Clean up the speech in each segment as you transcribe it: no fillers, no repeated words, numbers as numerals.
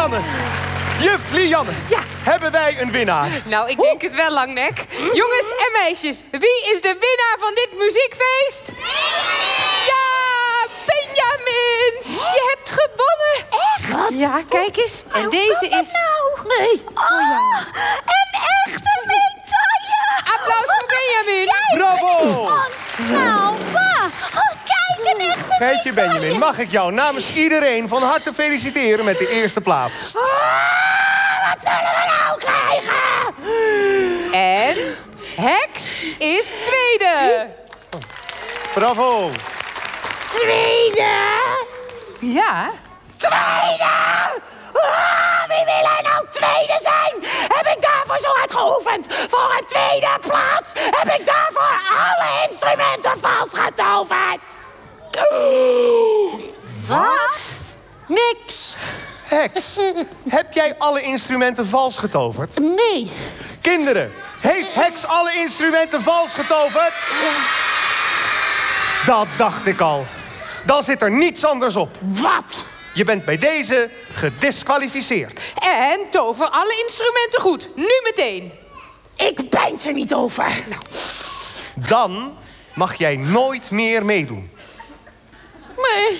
Lianne. Juf Lianne. Ja. Hebben wij een winnaar? Nou, ik denk het wel, Langnek. Jongens en meisjes, wie is de winnaar van dit muziekfeest? Ja, Benjamin! Je hebt gewonnen. Echt? Ja, kijk eens. En deze is... Nee. Oh, een echte medaille. Applaus voor Benjamin. Bravo! Nou, pa. Oh, kijk, een echte Geetje Benjamin, mag ik jou namens iedereen van harte feliciteren met de eerste plaats. Wat zullen we nou krijgen? En Heks is tweede. Bravo. Tweede. Ja. Tweede! Wie wil er nou tweede zijn? Heb ik daarvoor zo hard geoefend? Voor een tweede plaats heb ik daarvoor alle instrumenten vals getoverd. Wat? Niks. Heks, heb jij alle instrumenten vals getoverd? Nee. Kinderen, heeft Heks alle instrumenten vals getoverd? Dat dacht ik al. Dan zit er niets anders op. Wat? Je bent bij deze gedisqualificeerd. En tover alle instrumenten goed. Nu meteen. Ik ben er niet over. Dan mag jij nooit meer meedoen. Maar...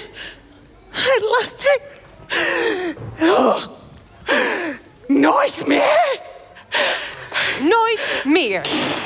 Nooit meer? Nooit meer.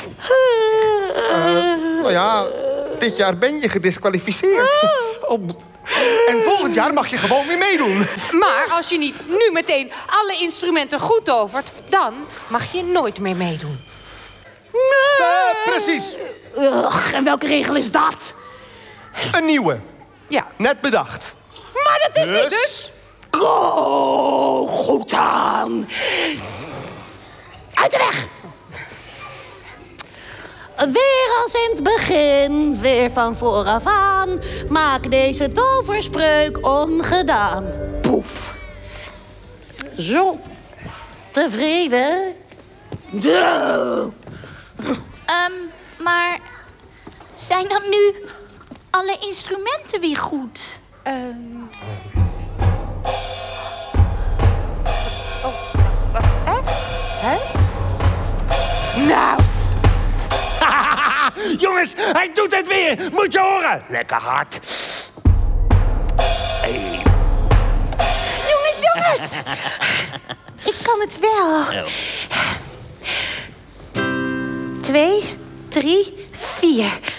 Nou ja, dit jaar ben je gedisqualificeerd. En volgend jaar mag je gewoon weer meedoen. Maar als je niet nu meteen alle instrumenten goed tovert... dan mag je nooit meer meedoen. Precies. En welke regel is dat? Een nieuwe. Ja. Net bedacht. Maar dat is niet Dus? Oh, goed dan. Uit de weg. Weer als in het begin, weer van vooraf aan. Maak deze toverspreuk ongedaan. Poef. Zo. Tevreden? Maar zijn dan nu alle instrumenten weer goed? Wacht, hè? Nou. Jongens, hij doet het weer. Moet je horen. Lekker hard. Hey. Jongens! Ik kan het wel. 2, 3, 4.